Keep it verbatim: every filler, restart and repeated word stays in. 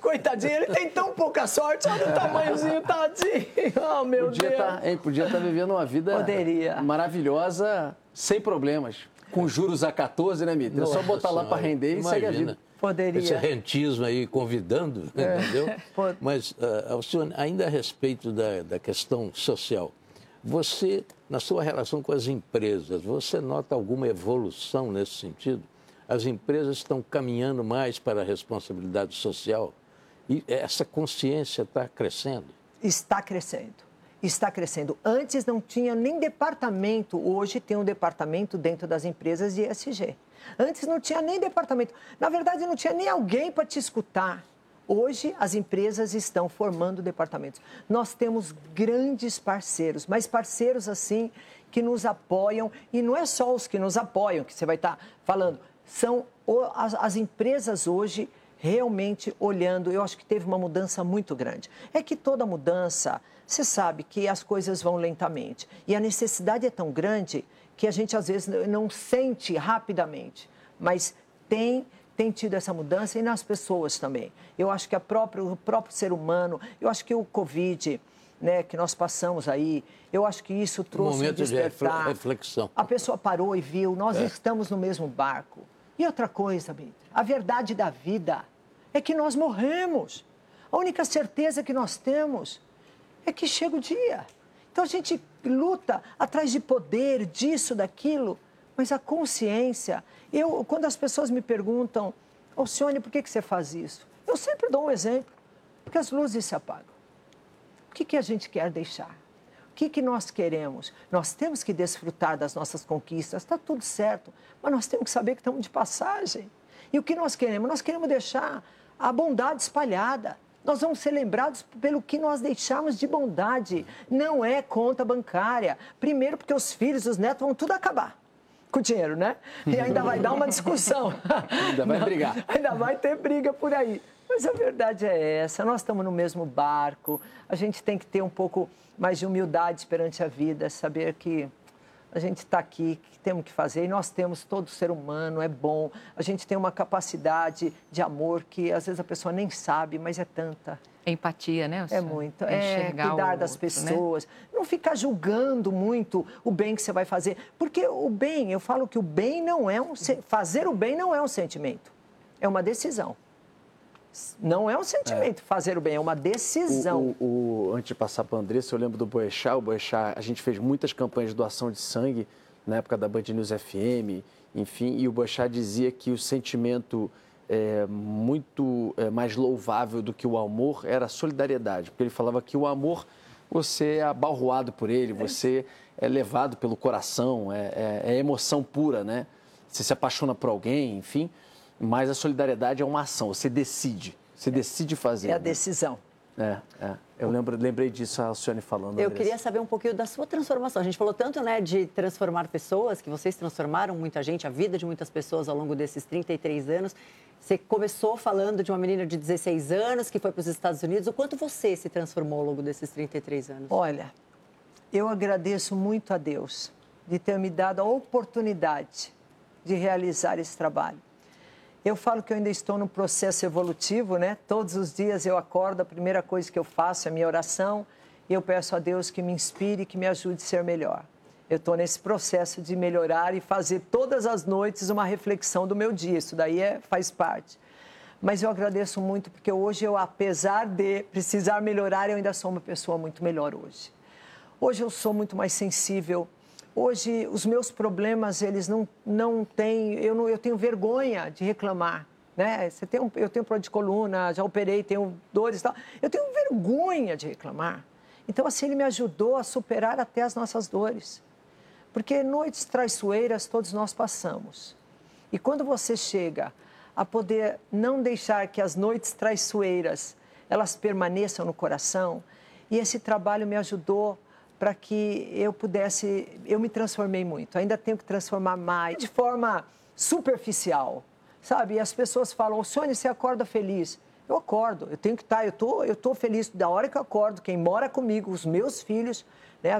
Coitadinho, ele tem tão pouca sorte, olha o tamanhozinho, tadinho. Oh, meu Podia Deus. Tá, hein, podia estar vivendo uma vida Poderia. maravilhosa, sem problemas. Com juros a quatorze, né, Mita? É só botar lá para render e segue a vida. Poderia. Esse rentismo aí convidando, é. entendeu? Mas, uh, Alcione, ainda a respeito da, da questão social, você, na sua relação com as empresas, você nota alguma evolução nesse sentido? As empresas estão caminhando mais para a responsabilidade social e essa consciência está crescendo? Está crescendo. Está crescendo. Antes não tinha nem departamento, hoje tem um departamento dentro das empresas de E S G. Antes não tinha nem departamento. Na verdade, não tinha nem alguém para te escutar. Hoje, as empresas estão formando departamentos. Nós temos grandes parceiros, mas parceiros assim que nos apoiam. E não é só os que nos apoiam, que você vai estar falando. São as, as empresas hoje realmente olhando. Eu acho que teve uma mudança muito grande. É que toda mudança, você sabe que as coisas vão lentamente. E a necessidade é tão grande que a gente, às vezes, não sente rapidamente. Mas tem, tem tido essa mudança e nas pessoas também. Eu acho que a própria, o próprio ser humano, eu acho que o Covid, né, que nós passamos aí, eu acho que isso trouxe um momento despertar. de reflexão. A pessoa parou e viu, nós é. estamos no mesmo barco. E outra coisa, Bíblia, a verdade da vida é que nós morremos. A única certeza que nós temos é que chega o dia. Então a gente luta atrás de poder, disso, daquilo, mas a consciência... Eu, quando as pessoas me perguntam, Alcione, por que, que você faz isso? Eu sempre dou um exemplo, porque as luzes se apagam. O que, que a gente quer deixar? O que, que nós queremos? Nós temos que desfrutar das nossas conquistas, está tudo certo, mas nós temos que saber que estamos de passagem. E o que nós queremos? Nós queremos deixar a bondade espalhada. Nós vamos ser lembrados pelo que nós deixamos de bondade. Não é conta bancária. Primeiro, porque os filhos, os netos vão tudo acabar com dinheiro, né? E ainda vai dar uma discussão. Ainda vai brigar. Ainda vai ter briga por aí. Mas a verdade é essa, nós estamos no mesmo barco, a gente tem que ter um pouco mais de humildade perante a vida, saber que a gente está aqui, que temos que fazer, e nós temos, todo ser humano, é bom, a gente tem uma capacidade de amor que às vezes a pessoa nem sabe, mas é tanta. Empatia, né? É muito, é cuidar das pessoas, né? Não ficar julgando muito o bem que você vai fazer, porque o bem, eu falo que o bem não é um, fazer o bem não é um sentimento, é uma decisão. Não é um sentimento é. fazer o bem, é uma decisão. O, o, o, antes de passar para o Andressa, eu lembro do Boechat. O Boechat, a gente fez muitas campanhas de doação de sangue na época da Band News F M, enfim, e o Boechat dizia que o sentimento é, muito é, mais louvável do que o amor era a solidariedade, porque ele falava que o amor, você é abalroado por ele, você é levado pelo coração, é, é, é emoção pura, né? Você se apaixona por alguém, enfim... Mas a solidariedade é uma ação, você decide, você decide fazer. É a né? decisão. É, é. Eu lembro, lembrei disso, a Alcione falando. Eu Andressa. queria saber um pouquinho da sua transformação. A gente falou tanto, né, de transformar pessoas, que vocês transformaram muita gente, a vida de muitas pessoas ao longo desses trinta e três anos. Você começou falando de uma menina de dezesseis anos que foi para os Estados Unidos. O quanto você se transformou ao longo desses trinta e três anos? Olha, eu agradeço muito a Deus de ter me dado a oportunidade de realizar esse trabalho. Eu falo que eu ainda estou num processo evolutivo, né? Todos os dias eu acordo, a primeira coisa que eu faço é a minha oração e eu peço a Deus que me inspire, que me ajude a ser melhor. Eu estou nesse processo de melhorar e fazer todas as noites uma reflexão do meu dia, isso daí é, faz parte. Mas eu agradeço muito porque hoje eu, apesar de precisar melhorar, eu ainda sou uma pessoa muito melhor hoje. Hoje eu sou muito mais sensível. Hoje, os meus problemas, eles não, não têm... Eu, não, eu tenho vergonha de reclamar, né? Você tem um, eu tenho problema de coluna, já operei, tenho dores e tal. Eu tenho vergonha de reclamar. Então, assim, ele me ajudou a superar até as nossas dores. Porque noites traiçoeiras todos nós passamos. E quando você chega a poder não deixar que as noites traiçoeiras, elas permaneçam no coração, e esse trabalho me ajudou para que eu pudesse... Eu me transformei muito, ainda tenho que transformar mais, de forma superficial, sabe? E as pessoas falam, Sônia, você acorda feliz? Eu acordo, eu tenho que estar, eu tô, eu tô feliz da hora que eu acordo, quem mora comigo, os meus filhos,